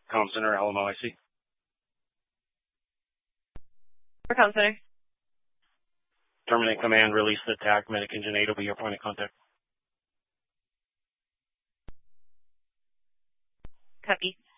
Comm Center, LMOIC. For Comm Center. Terminate command, release the attack. Medic Engine 8 will be your point of contact. Copy.